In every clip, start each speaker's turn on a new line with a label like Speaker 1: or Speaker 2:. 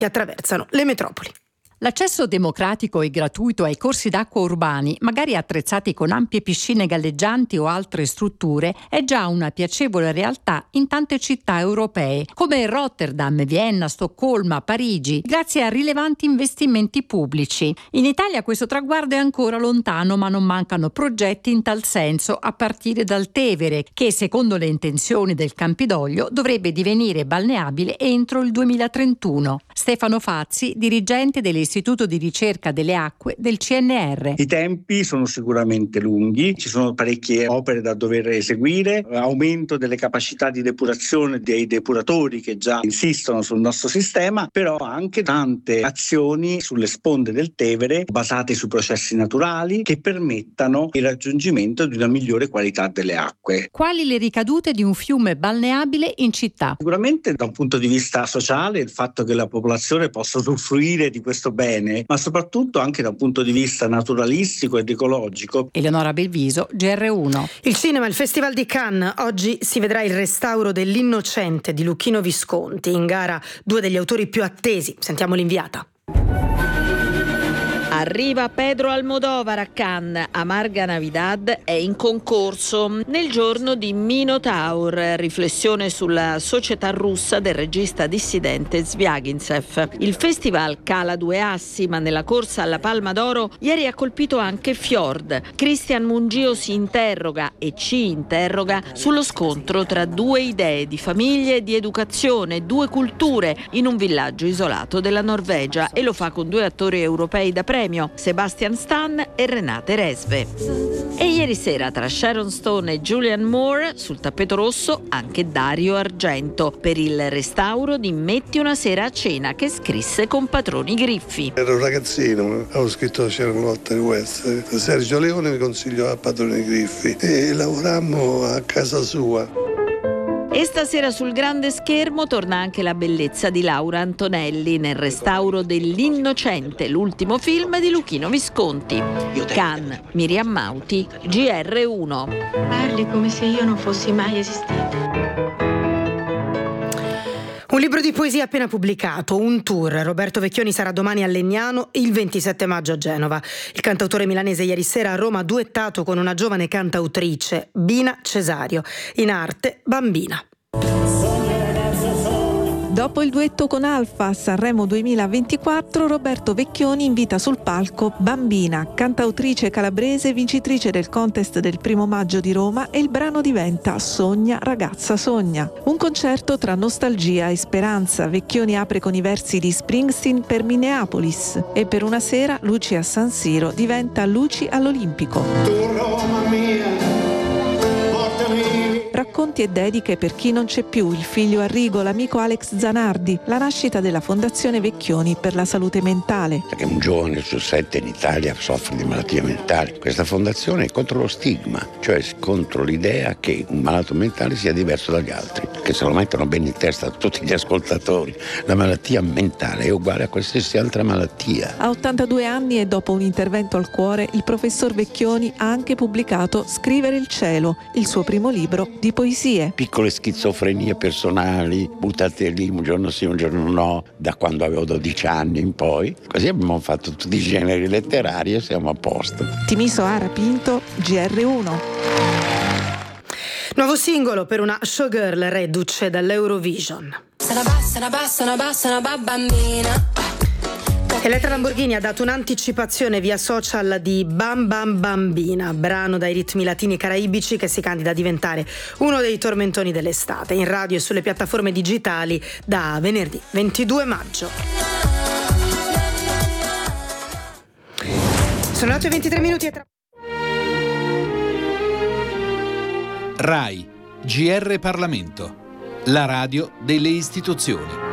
Speaker 1: che attraversano le metropoli.
Speaker 2: L'accesso democratico e gratuito ai corsi d'acqua urbani, magari attrezzati con ampie piscine galleggianti o altre strutture, è già una piacevole realtà in tante città europee, come Rotterdam, Vienna, Stoccolma, Parigi, grazie a rilevanti investimenti pubblici. In Italia questo traguardo è ancora lontano, ma non mancano progetti in tal senso, a partire dal Tevere, che secondo le intenzioni del Campidoglio dovrebbe divenire balneabile entro il 2031. Stefano Fazzi, dirigente dell'Istituto di ricerca delle acque del CNR.
Speaker 3: I tempi sono sicuramente lunghi, ci sono parecchie opere da dover eseguire, aumento delle capacità di depurazione dei depuratori che già insistono sul nostro sistema, però anche tante azioni sulle sponde del Tevere basate su processi naturali che permettano il raggiungimento di una migliore qualità delle acque.
Speaker 2: Quali le ricadute di un fiume balneabile in città?
Speaker 3: Sicuramente da un punto di vista sociale il fatto che la popolazione possa usufruire di questo bene, ma soprattutto anche da un punto di vista naturalistico ed ecologico.
Speaker 2: Eleonora Belviso, GR1.
Speaker 1: Il cinema, il Festival di Cannes. Oggi si vedrà il restauro dell'Innocente di Luchino Visconti. In gara due degli autori più attesi. Sentiamo l'inviata.
Speaker 4: Arriva Pedro Almodóvar a Cannes, Amarga Navidad è in concorso nel giorno di Minotaur, riflessione sulla società russa del regista dissidente Zvyagintsev. Il festival cala due assi, ma nella corsa alla Palma d'Oro ieri ha colpito anche Fjord. Christian Mungio si interroga e ci interroga sullo scontro tra due idee di famiglia e di educazione, due culture in un villaggio isolato della Norvegia, e lo fa con due attori europei da premio, Sebastian Stan e Renate Resve. E ieri sera tra Sharon Stone e Julianne Moore sul tappeto rosso anche Dario Argento per il restauro di Metti una sera a cena, che scrisse con Patroni Griffi.
Speaker 5: Ero un ragazzino, avevo scritto C'era una notte West. Sergio Leone mi consigliò a Patroni Griffi e lavorammo a casa sua.
Speaker 4: E stasera sul grande schermo torna anche la bellezza di Laura Antonelli nel restauro dell'Innocente, l'ultimo film di Luchino Visconti. Cannes, Miriam Mauti, GR1.
Speaker 6: Parli come se io non fossi mai esistita.
Speaker 1: Un libro di poesia appena pubblicato, un tour. Roberto Vecchioni sarà domani a Legnano, il 27 maggio a Genova. Il cantautore milanese ieri sera a Roma ha duettato con una giovane cantautrice, Bina Cesario, in arte Bambina.
Speaker 7: Dopo il duetto con Alfa a Sanremo 2024, Roberto Vecchioni invita sul palco Bambina, cantautrice calabrese vincitrice del contest del 1 maggio di Roma, e il brano diventa Sogna ragazza sogna. Un concerto tra nostalgia e speranza. Vecchioni apre con i versi di Springsteen per Minneapolis e per una sera Luci a San Siro diventa Luci all'Olimpico.
Speaker 8: Tu Roma mia, portami.
Speaker 7: Racconti e dediche per chi non c'è più, il figlio Arrigo, l'amico Alex Zanardi, la nascita della Fondazione Vecchioni per la salute mentale.
Speaker 9: Perché un giovane su 7 in Italia soffre di malattie mentali. Questa fondazione è contro lo stigma, cioè contro l'idea che un malato mentale sia diverso dagli altri, che se lo mettono bene in testa a tutti gli ascoltatori. La malattia mentale è uguale a qualsiasi altra malattia.
Speaker 7: A 82 anni e dopo un intervento al cuore, il professor Vecchioni ha anche pubblicato Scrivere il cielo, il suo primo libro di poesie.
Speaker 9: Piccole schizofrenie personali, buttate lì un giorno sì, un giorno no, da quando avevo 12 anni in poi. Così abbiamo fatto tutti i generi letterari e siamo a posto.
Speaker 7: Timiso Ara Pinto, GR1.
Speaker 1: Nuovo singolo per una showgirl reduce dall'Eurovision. Elettra Lamborghini ha dato un'anticipazione via social di Bam Bam Bambina, brano dai ritmi latini caraibici che si candida a diventare uno dei tormentoni dell'estate, in radio e sulle piattaforme digitali da venerdì 22 maggio. Sono 8:23 e
Speaker 10: RAI, GR Parlamento, la radio delle istituzioni.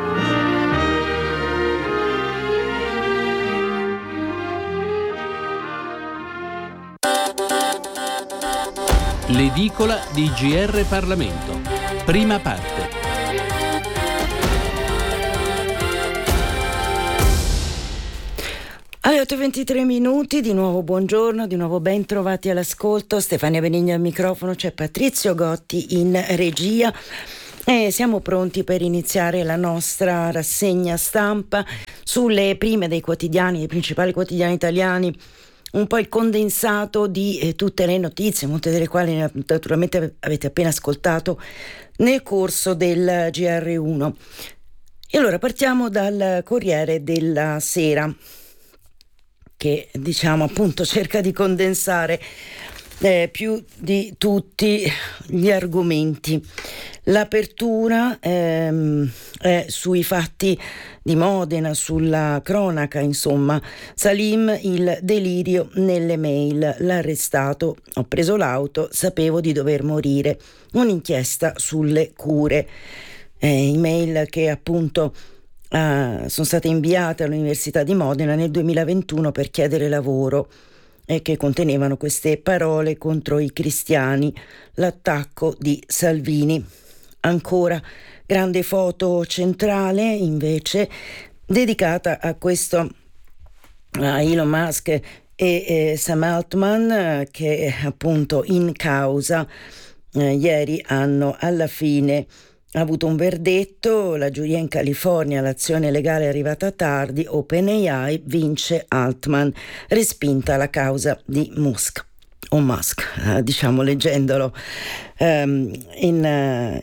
Speaker 10: L'edicola di GR Parlamento. Prima parte.
Speaker 11: Alle 8:23, di nuovo buongiorno, di nuovo ben trovati all'ascolto. Stefania Benigni al microfono, c'è Patrizio Gotti in regia. E siamo pronti per iniziare la nostra rassegna stampa sulle prime dei quotidiani, dei principali quotidiani italiani, un po' il condensato di tutte le notizie, molte delle quali naturalmente avete appena ascoltato nel corso del GR1. E allora partiamo dal Corriere della Sera, che diciamo appunto cerca di condensare più di tutti gli argomenti. L'apertura è sui fatti di Modena, sulla cronaca, insomma. Salim, il delirio nelle mail, l'arrestato, ho preso l'auto, sapevo di dover morire, un'inchiesta sulle cure. Email che appunto sono state inviate all'Università di Modena nel 2021 per chiedere lavoro e che contenevano queste parole contro i cristiani, l'attacco di Salvini. Ancora grande foto centrale invece dedicata a questo a Elon Musk e Sam Altman, che appunto in causa ieri hanno alla fine avuto un verdetto. La giuria in California, l'azione legale è arrivata tardi, OpenAI vince Altman, respinta la causa di Musk o Musk, diciamo leggendolo in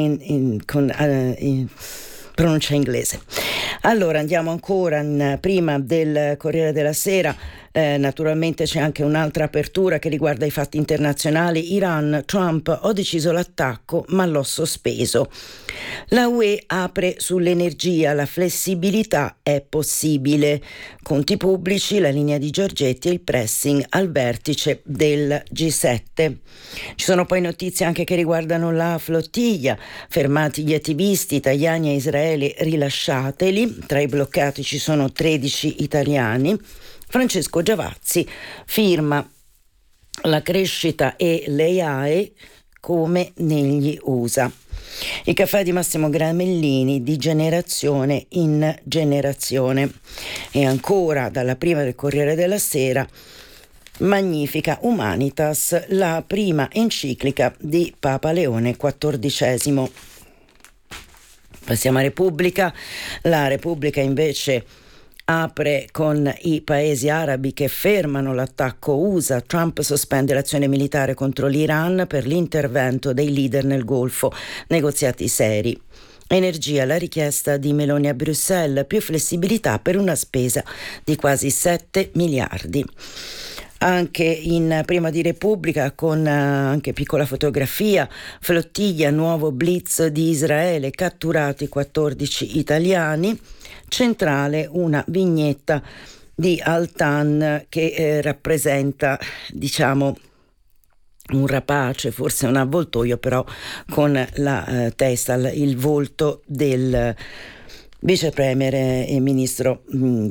Speaker 11: pronuncia inglese. Allora andiamo ancora prima del Corriere della Sera. Naturalmente c'è anche un'altra apertura che riguarda i fatti internazionali. Iran, Trump, ho deciso l'attacco ma l'ho sospeso. La UE apre sull'energia, la flessibilità è possibile. Conti pubblici, la linea di Giorgetti e il pressing al vertice del G7. Ci sono poi notizie anche che riguardano la flottiglia, fermati gli attivisti, Tajani e Israele rilasciateli, tra i bloccati ci sono 13 italiani. Francesco Giavazzi firma la crescita e l'AI come negli USA. Il caffè di Massimo Gramellini, di generazione in generazione. E ancora dalla prima del Corriere della Sera, Magnifica Humanitas, la prima enciclica di Papa Leone XIV. Passiamo a Repubblica. La Repubblica invece apre con i paesi arabi che fermano l'attacco USA. Trump sospende l'azione militare contro l'Iran per l'intervento dei leader nel Golfo, negoziati seri. Energia, la richiesta di Meloni a Bruxelles, più flessibilità per una spesa di quasi 7 miliardi. Anche in prima di Repubblica, con anche piccola fotografia, flottiglia, nuovo blitz di Israele, catturati 14 italiani. Centrale una vignetta di Altan che rappresenta, diciamo, un rapace, forse un avvoltoio, però con la testa, il volto del vice premier e ministro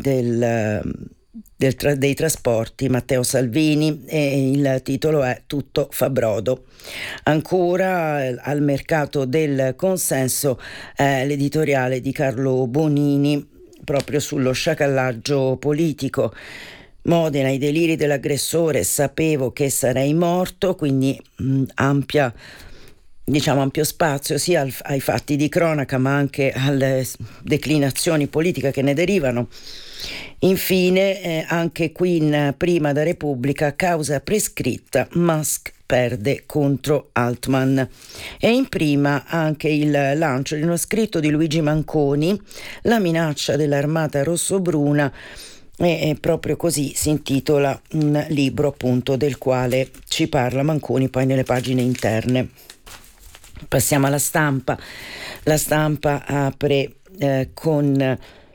Speaker 11: dei trasporti Matteo Salvini, e il titolo è Tutto fa brodo. Ancora al mercato del consenso l'editoriale di Carlo Bonini proprio sullo sciacallaggio politico. Modena, i deliri dell'aggressore, sapevo che sarei morto, quindi ampio spazio sia ai fatti di cronaca ma anche alle declinazioni politiche che ne derivano. Infine anche qui in prima da Repubblica, causa prescritta, Musk perde contro Altman. E in prima anche il lancio di uno scritto di Luigi Manconi, la minaccia dell'armata rossobruna, e proprio così si intitola un libro appunto del quale ci parla Manconi poi nelle pagine interne. Passiamo alla Stampa. La Stampa apre con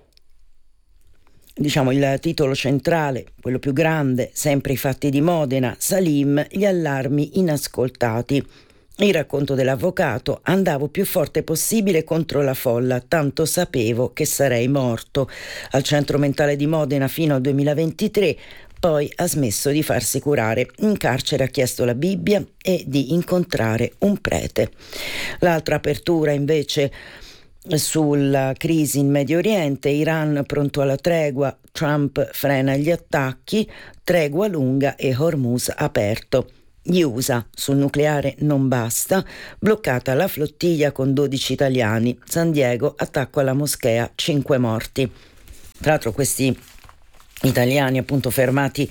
Speaker 11: il titolo centrale, quello più grande, sempre i fatti di Modena, Salim, gli allarmi inascoltati. Il racconto dell'avvocato, andavo più forte possibile contro la folla, tanto sapevo che sarei morto. Al centro mentale di Modena fino al 2023, poi ha smesso di farsi curare. In carcere ha chiesto la Bibbia e di incontrare un prete. L'altra apertura invece sulla crisi in Medio Oriente, Iran pronto alla tregua, Trump frena gli attacchi, tregua lunga e Hormuz aperto. Gli USA, sul nucleare non basta, bloccata la flottiglia con 12 italiani. San Diego, attacco alla moschea, 5 morti. Tra l'altro questi italiani appunto fermati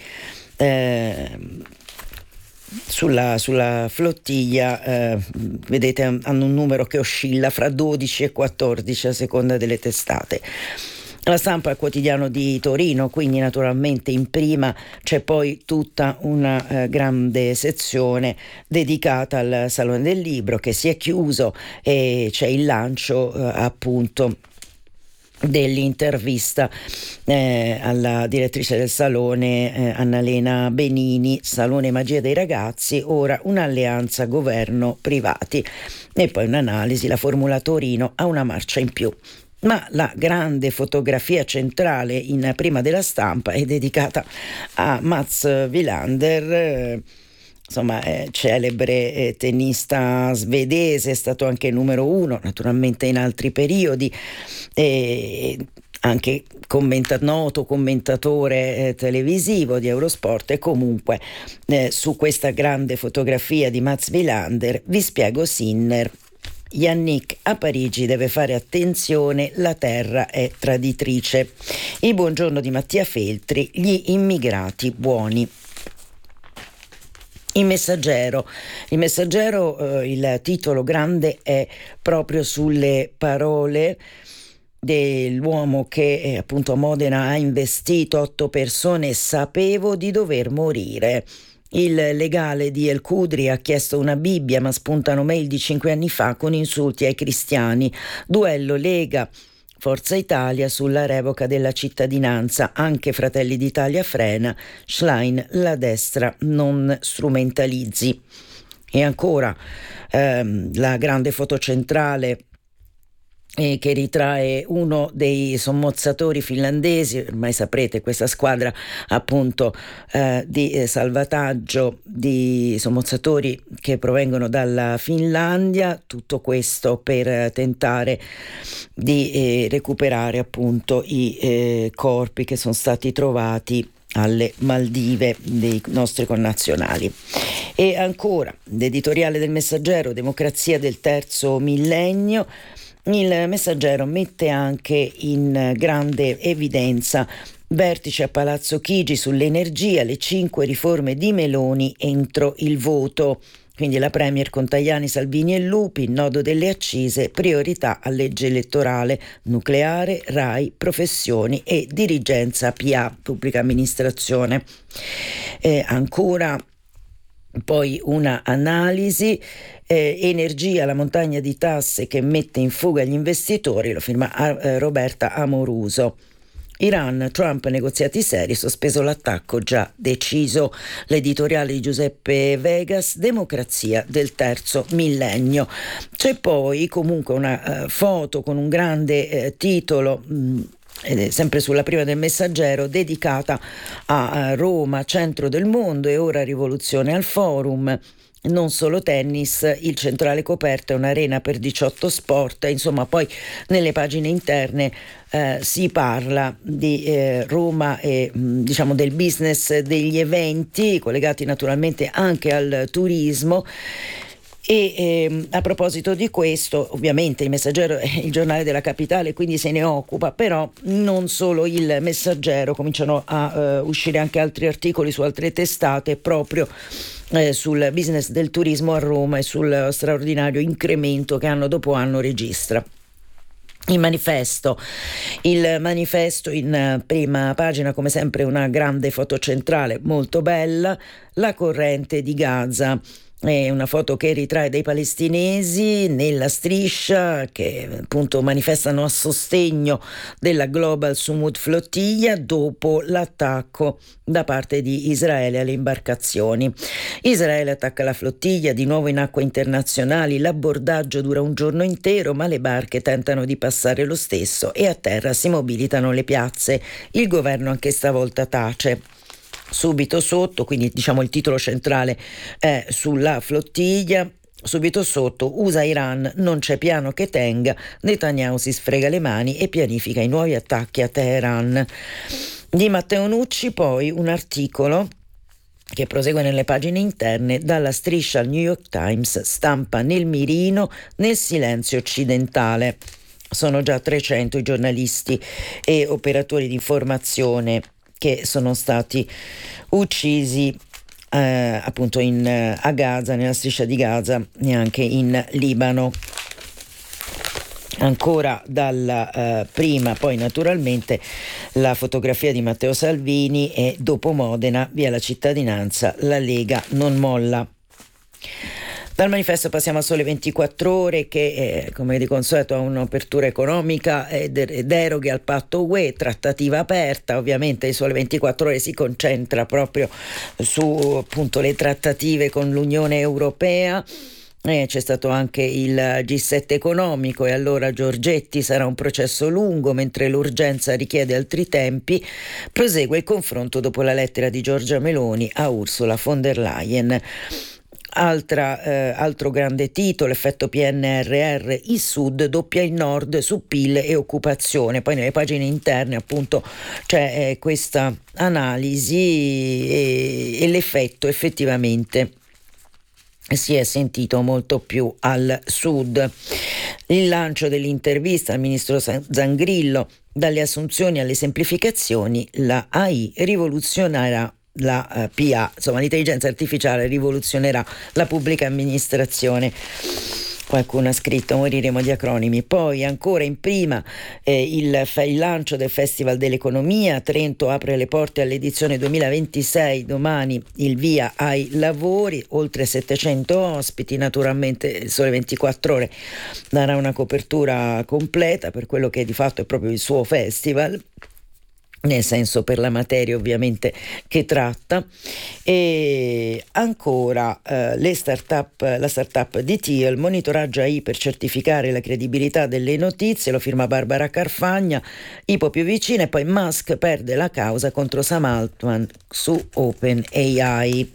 Speaker 11: sulla flottiglia, vedete, hanno un numero che oscilla fra 12 e 14 a seconda delle testate. La Stampa è il quotidiano di Torino, quindi naturalmente in prima c'è poi tutta una grande sezione dedicata al Salone del Libro che si è chiuso e c'è il lancio appunto dell'intervista alla direttrice del Salone, Annalena Benini. Salone Magia dei Ragazzi, ora un'alleanza governo-privati, e poi un'analisi, la Formula Torino ha una marcia in più. Ma la grande fotografia centrale in prima della Stampa è dedicata a Mats Wilander, insomma celebre tennista svedese, è stato anche numero 1 naturalmente in altri periodi, anche noto commentatore televisivo di Eurosport. E comunque su questa grande fotografia di Mats Wilander vi spiego Sinner. Yannick a Parigi deve fare attenzione, la terra è traditrice. Il buongiorno di Mattia Feltri, gli immigrati buoni. Il Messaggero, il titolo grande è proprio sulle parole dell'uomo che appunto a Modena ha investito 8 persone, sapevo di dover morire. Il legale di El Khudri ha chiesto una Bibbia, ma spuntano mail di 5 anni fa con insulti ai cristiani. Duello Lega Forza Italia sulla revoca della cittadinanza. Anche Fratelli d'Italia frena. Schlein, la destra non strumentalizzi. E ancora la grande foto centrale che ritrae uno dei sommozzatori finlandesi. Ormai saprete, questa squadra appunto di salvataggio di sommozzatori che provengono dalla Finlandia, tutto questo per tentare di recuperare appunto i corpi che sono stati trovati alle Maldive dei nostri connazionali. E ancora l'editoriale del Messaggero, democrazia del terzo millennio. Il Messaggero mette anche in grande evidenza vertice a Palazzo Chigi sull'energia, le 5 riforme di Meloni entro il voto. Quindi la Premier con Tajani, Salvini e Lupi, nodo delle accise, priorità a legge elettorale, nucleare, RAI, professioni e dirigenza PA, pubblica amministrazione. Ancora poi una analisi, energia, la montagna di tasse che mette in fuga gli investitori, lo firma Roberta Amoruso. Iran, Trump, negoziati seri, sospeso l'attacco già deciso. L'editoriale di Giuseppe Vegas, democrazia del terzo millennio. C'è poi comunque una foto con un grande titolo, sempre sulla prima del Messaggero, dedicata a Roma, centro del mondo, e ora rivoluzione al Forum. Non solo tennis, il centrale coperto è un'arena per 18 sport. Insomma, poi nelle pagine interne si parla di Roma e diciamo del business degli eventi, collegati naturalmente anche al turismo. E a proposito di questo, ovviamente il Messaggero è il giornale della capitale, quindi se ne occupa, però non solo il Messaggero, cominciano a uscire anche altri articoli su altre testate proprio sul business del turismo a Roma e sul straordinario incremento che anno dopo anno registra. Il manifesto in prima pagina, come sempre una grande foto centrale molto bella, la corrente di Gaza. È una foto che ritrae dei palestinesi nella striscia che appunto manifestano a sostegno della Global Sumud flottiglia dopo l'attacco da parte di Israele alle imbarcazioni. Israele attacca la flottiglia di nuovo in acque internazionali, l'abbordaggio dura un giorno intero, ma le barche tentano di passare lo stesso e a terra si mobilitano le piazze. Il governo anche stavolta tace. Subito sotto, quindi diciamo il titolo centrale è sulla flottiglia, subito sotto USA-Iran, non c'è piano che tenga, Netanyahu si sfrega le mani e pianifica i nuovi attacchi a Teheran. Di Matteo Nucci poi un articolo che prosegue nelle pagine interne. Dalla striscia al New York Times, stampa nel mirino, nel silenzio occidentale. Sono già 300 i giornalisti e operatori di informazione che sono stati uccisi appunto a Gaza, nella striscia di Gaza e anche in Libano. Ancora dalla prima, poi naturalmente la fotografia di Matteo Salvini e dopo Modena, via la cittadinanza, la Lega non molla. Dal manifesto passiamo a Sole 24 Ore che come di consueto ha un'apertura economica e deroghe al patto UE, trattativa aperta. Ovviamente il Sole 24 Ore si concentra proprio su appunto le trattative con l'Unione Europea. C'è stato anche il G7 economico e allora Giorgetti: sarà un processo lungo, mentre l'urgenza richiede altri tempi. Prosegue il confronto dopo la lettera di Giorgia Meloni a Ursula von der Leyen. Altro grande titolo, effetto PNRR, il Sud doppia il Nord su PIL e occupazione. Poi nelle pagine interne appunto c'è questa analisi e l'effetto effettivamente si è sentito molto più al Sud. Il lancio dell'intervista al ministro Zangrillo: dalle assunzioni alle semplificazioni, la AI rivoluzionerà la PA, insomma l'intelligenza artificiale rivoluzionerà la pubblica amministrazione. Qualcuno ha scritto: moriremo di acronimi. Poi ancora in prima il lancio del Festival dell'Economia. Trento apre le porte all'edizione 2026, domani il via ai lavori, oltre 700 ospiti. Naturalmente il Sole 24 Ore darà una copertura completa per quello che di fatto è proprio il suo festival, nel senso per la materia ovviamente che tratta. E ancora la startup di Thiel, monitoraggio AI per certificare la credibilità delle notizie, lo firma Barbara Carfagna. Ipo più vicina, e poi Musk perde la causa contro Sam Altman su OpenAI.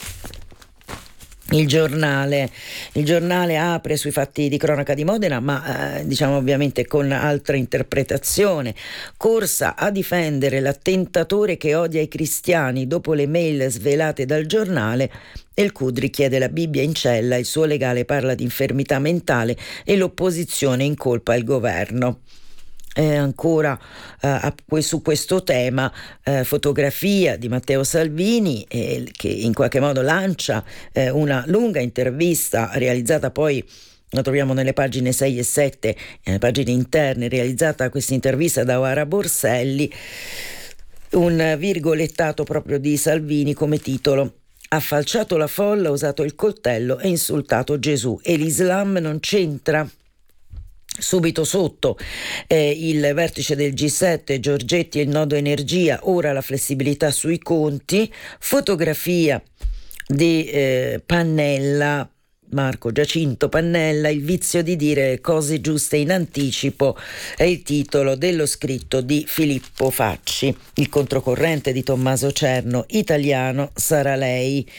Speaker 11: Il giornale apre sui fatti di cronaca di Modena, ma diciamo ovviamente con altra interpretazione. Corsa a difendere l'attentatore che odia i cristiani dopo le mail svelate dal giornale. El Khudri chiede la Bibbia in cella, il suo legale parla di infermità mentale e l'opposizione incolpa il governo. Ancora su questo tema, fotografia di Matteo Salvini che in qualche modo lancia una lunga intervista realizzata, poi la troviamo nelle pagine 6 e 7, nelle pagine interne, realizzata questa intervista da Oara Borselli, un virgolettato proprio di Salvini come titolo: ha falciato la folla, ha usato il coltello e insultato Gesù, e l'Islam non c'entra. Subito sotto il vertice del G7, Giorgetti e il nodo energia, ora la flessibilità sui conti. Fotografia di Pannella, Marco Giacinto Pannella, il vizio di dire cose giuste in anticipo è il titolo dello scritto di Filippo Facci. Il controcorrente di Tommaso Cerno, italiano sarà lei,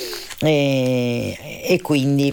Speaker 11: e quindi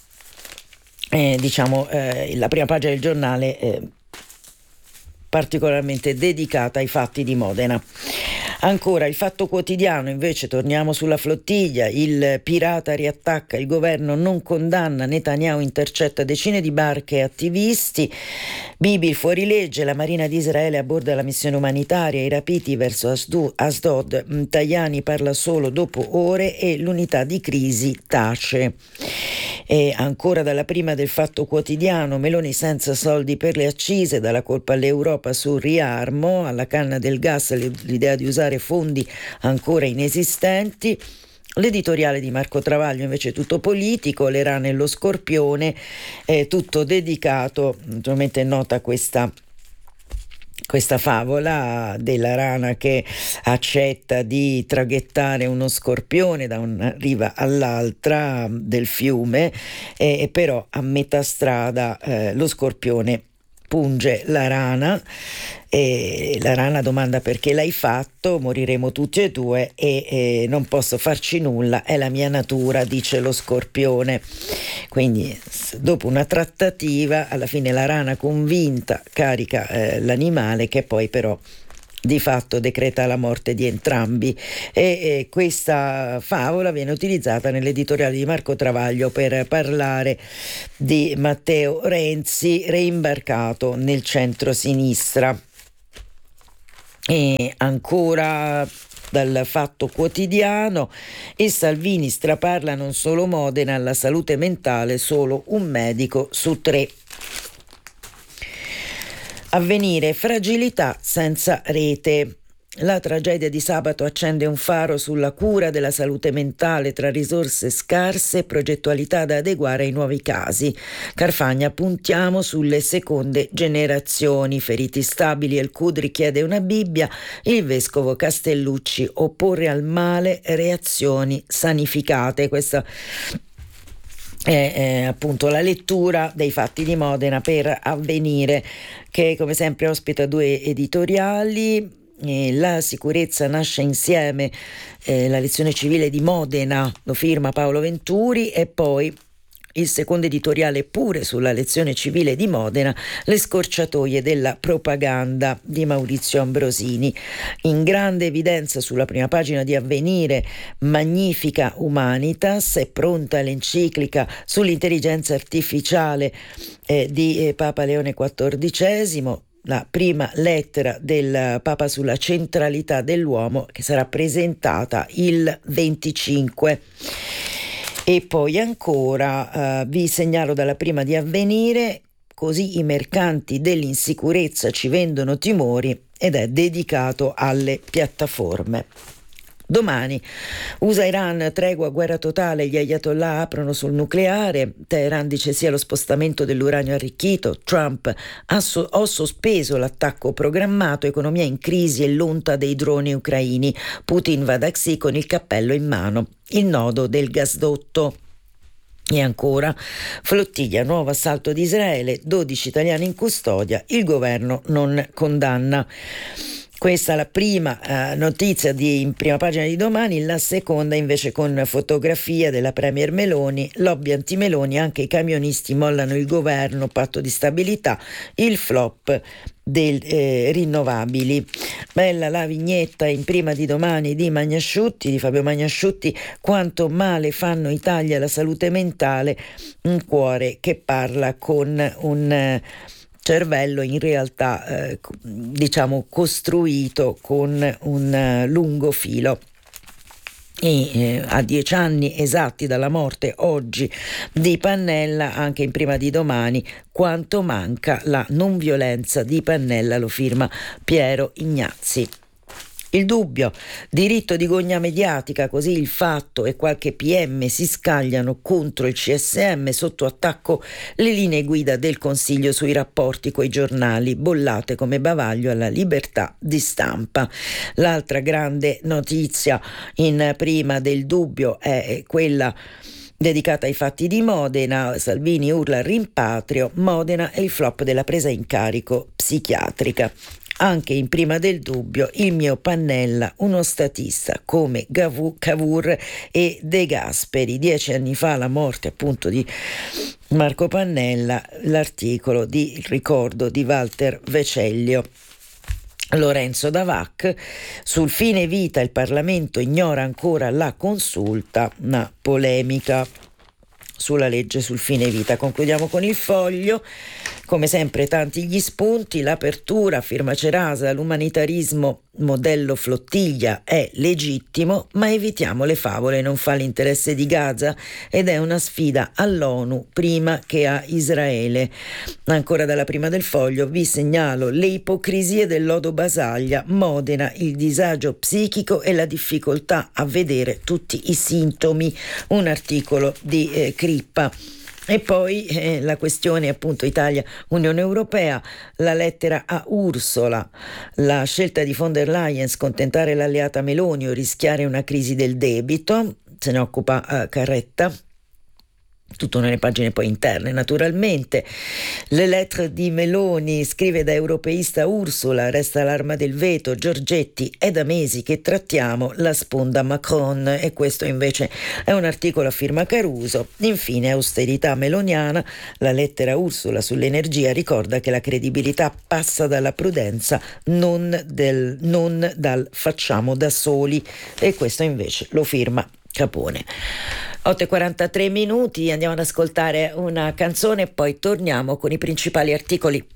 Speaker 11: la prima pagina del giornale particolarmente dedicata ai fatti di Modena. Ancora il Fatto Quotidiano, invece, torniamo sulla flottiglia. Il pirata riattacca, il governo non condanna, Netanyahu intercetta decine di barche e attivisti. Bibi il fuorilegge, la Marina di Israele aborda la missione umanitaria, i rapiti verso Asdod, Tajani parla solo dopo ore e l'unità di crisi tace. E ancora dalla prima del Fatto Quotidiano, Meloni senza soldi per le accise, dalla colpa all'Europa sul riarmo, alla canna del gas l'idea di usare fondi ancora inesistenti. L'editoriale di Marco Travaglio invece tutto politico, le rane e lo scorpione, tutto dedicato, naturalmente è nota questa favola della rana che accetta di traghettare uno scorpione da una riva all'altra del fiume, e però a metà strada lo scorpione punge la rana, e la rana domanda: perché l'hai fatto? Moriremo tutti e due e non posso farci nulla, è la mia natura, dice lo scorpione. Quindi dopo una trattativa alla fine la rana convinta carica l'animale, che poi però di fatto decreta la morte di entrambi, e questa favola viene utilizzata nell'editoriale di Marco Travaglio per parlare di Matteo Renzi reimbarcato nel centro-sinistra. E ancora dal Fatto Quotidiano: e Salvini straparla non solo Modena, alla salute mentale solo un medico su 3. Avvenire: fragilità senza rete. La tragedia di sabato accende un faro sulla cura della salute mentale tra risorse scarse e progettualità da adeguare ai nuovi casi. Carfagna: puntiamo sulle seconde generazioni. Feriti stabili, El Cudri chiede una Bibbia. Il vescovo Castellucci: opporre al male reazioni sanificate. Questa è appunto la lettura dei fatti di Modena per Avvenire, che come sempre ospita 2 editoriali. La sicurezza nasce insieme, la lezione civile di Modena, lo firma Paolo Venturi, e poi il secondo editoriale pure sulla lezione civile di Modena, le scorciatoie della propaganda di Maurizio Ambrosini. In grande evidenza sulla prima pagina di Avvenire: Magnifica Humanitas, è pronta l'enciclica sull'intelligenza artificiale di Papa Leone XIV, la prima lettera del Papa sulla centralità dell'uomo, che sarà presentata il 25. E poi ancora vi segnalo dalla prima di Avvenire: così i mercanti dell'insicurezza ci vendono timori, ed è dedicato alle piattaforme. Domani: USA-Iran, tregua, guerra totale, gli ayatollah aprono sul nucleare, Teheran dice sì allo spostamento dell'uranio arricchito, Trump: ho sospeso l'attacco programmato, economia in crisi e l'onta dei droni ucraini, Putin va da Xi con il cappello in mano, il nodo del gasdotto. E ancora: flottiglia, nuovo assalto di Israele, 12 italiani in custodia, il governo non condanna. Questa è la prima notizia in prima pagina di Domani. La seconda invece con fotografia della Premier Meloni: lobby anti-Meloni, anche i camionisti mollano il governo, patto di stabilità, il flop del rinnovabili. Bella la vignetta in prima di Domani di Magnasciutti, di Fabio Magnasciutti: quanto male fanno Italia alla salute mentale, un cuore che parla con un cervello in realtà diciamo costruito con un lungo filo. E a 10 anni esatti dalla morte oggi di Pannella, anche in prima di Domani: quanto manca la non violenza di Pannella, lo firma Piero Ignazzi. Il Dubbio: diritto di gogna mediatica, così il Fatto e qualche PM si scagliano contro il CSM, sotto attacco le linee guida del Consiglio sui rapporti coi giornali, bollate come bavaglio alla libertà di stampa. L'altra grande notizia in prima del Dubbio è quella dedicata ai fatti di Modena. Salvini urla al rimpatrio, Modena è il flop della presa in carico psichiatrica. Anche in prima del Dubbio il mio Pannella, uno statista come Cavour e De Gasperi. 10 anni fa la morte appunto di Marco Pannella, l'articolo di ricordo di Walter Vecellio. Lorenzo Davac: sul fine vita il Parlamento ignora ancora la consulta, una polemica sulla legge sul fine vita. Concludiamo con il Foglio, come sempre tanti gli spunti. L'apertura, firma Cerasa: l'umanitarismo modello flottiglia è legittimo, ma evitiamo le favole, non fa l'interesse di Gaza ed è una sfida all'ONU prima che a Israele. Ancora dalla prima del Foglio vi segnalo le ipocrisie del lodo Basaglia, Modena, il disagio psichico e la difficoltà a vedere tutti i sintomi, un articolo di Crippa. E poi la questione appunto Italia-Unione Europea, la lettera a Ursula, la scelta di von der Leyen: scontentare l'alleata Meloni o rischiare una crisi del debito, se ne occupa Carretta. tutto nelle pagine poi interne naturalmente. Le lettere di Meloni, scrive da europeista Ursula, resta l'arma del veto, Giorgetti, è da mesi che trattiamo la sponda Macron, e questo invece è un articolo a firma Caruso. Infine austerità meloniana, la lettera Ursula sull'energia ricorda che la credibilità passa dalla prudenza, non dal facciamo da soli, e questo invece lo firma Capone. 8:43 minuti, andiamo ad ascoltare una canzone e poi torniamo con i principali articoli